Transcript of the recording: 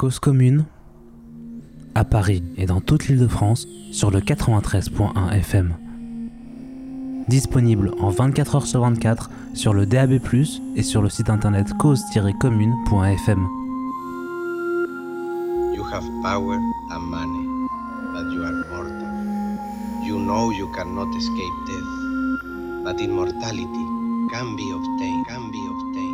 Cause commune, à Paris et dans toute l'Île-de-France sur le 93.1 FM. Disponible en 24 heures sur 24 sur le DAB+, et sur le site internet cause-commune.fm. You have power and money, but you are mortal. You know you cannot escape death, but immortality can be obtained.